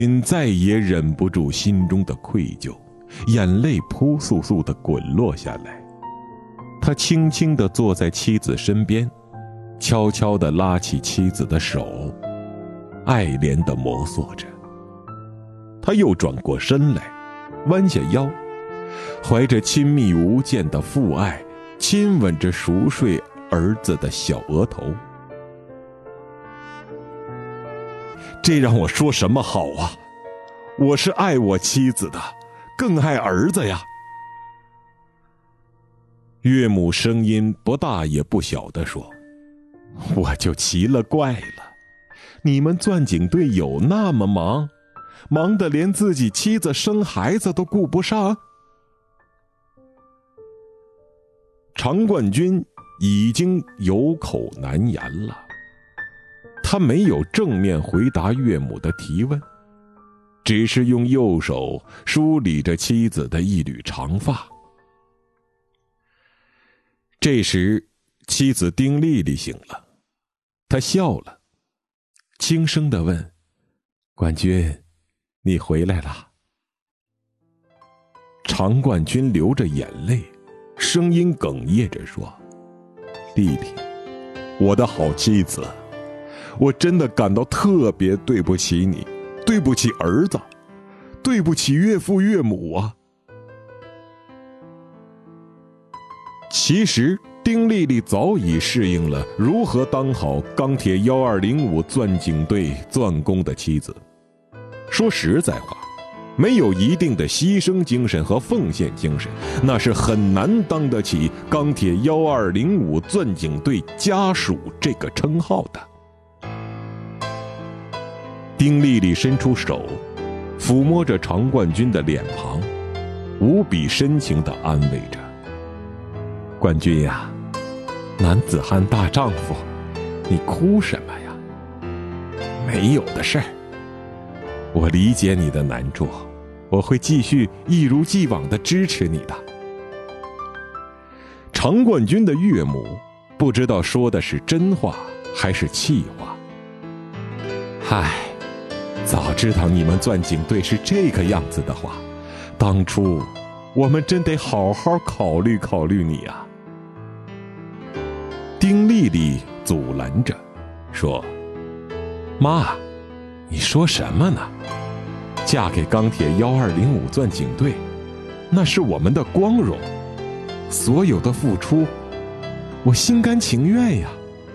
再也忍不住心中的愧疚，眼泪扑簌簌地滚落下来。他轻轻地坐在妻子身边，悄悄地拉起妻子的手，爱怜地摩挲着。他又转过身来，弯下腰，怀着亲密无间的父爱，亲吻着熟睡儿子的小额头。这让我说什么好啊？我是爱我妻子的，更爱儿子呀。岳母声音不大也不小地说：我就奇了怪了，你们钻井队有那么忙，忙得连自己妻子生孩子都顾不上？常冠军已经有口难言了，他没有正面回答岳母的提问，只是用右手梳理着妻子的一缕长发。这时，妻子丁丽丽醒了，她笑了，轻声地问：冠军，你回来了？常冠军流着眼泪，声音哽咽着说：丽丽，我的好妻子，我真的感到特别对不起你，对不起儿子，对不起岳父岳母啊。其实丁丽丽早已适应了如何当好钢铁1205钻井队钻工的妻子。说实在话，没有一定的牺牲精神和奉献精神，那是很难当得起钢铁1205钻井队家属这个称号的。丁丽丽伸出手，抚摸着常冠军的脸庞，无比深情地安慰着：冠军呀，男子汉大丈夫，你哭什么呀？没有的事儿，我理解你的难处，我会继续一如既往地支持你的。常冠军的岳母不知道说的是真话还是气话。嗨，早知道你们钻井队是这个样子的话，当初我们真得好好考虑考虑你啊。丁丽丽阻拦着说：妈，你说什么呢？嫁给钢铁1205钻井队，那是我们的光荣，所有的付出我心甘情愿呀。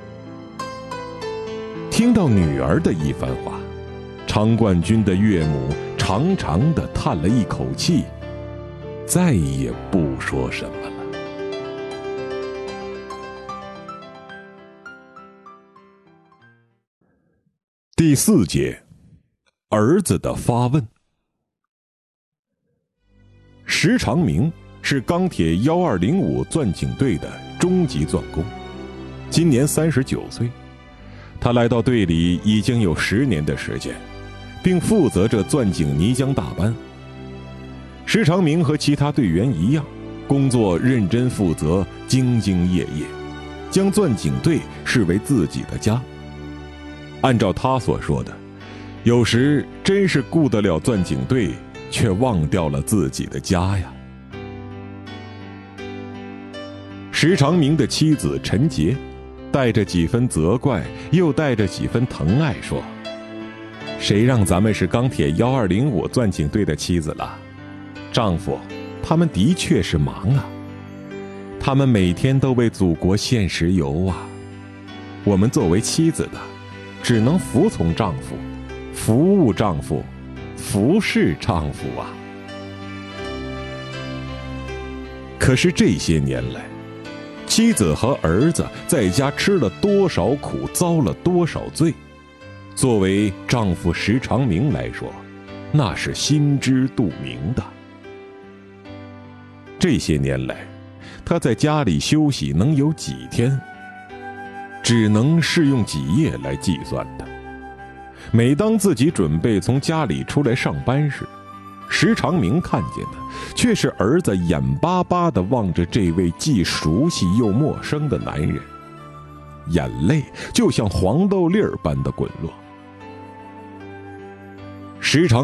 听到女儿的一番话，常冠军的岳母长长地叹了一口气，再也不说什么了。第4节，儿子的发问。石长明是钢铁1205钻井队的中级钻工，今年39岁。他来到队里已经有10年的时间，并负责着钻井泥浆大班。石长明和其他队员一样，工作认真负责，兢兢业业，将钻井队视为自己的家。按照他所说的，有时真是顾得了钻井队，却忘掉了自己的家呀。石长明的妻子陈杰带着几分责怪，又带着几分疼爱说：谁让咱们是钢铁1205钻井队的妻子了？丈夫他们的确是忙啊，他们每天都为祖国献石油啊。我们作为妻子的，只能服从丈夫，服务丈夫，服侍丈夫啊。可是这些年来，妻子和儿子在家吃了多少苦，遭了多少罪，作为丈夫石长明来说，那是心知肚明的。这些年来，他在家里休息能有几天，只能是用几夜来计算的。每当自己准备从家里出来上班时，石长明看见的却是儿子眼巴巴地望着这位既熟悉又陌生的男人，眼泪就像黄豆粒儿般的滚落。 石长